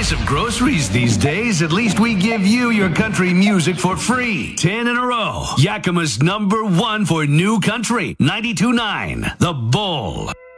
price of groceries these days, at least we give you your country music for free. 10 in a row. Yakima's #1 for new country. 92.9 The Bull.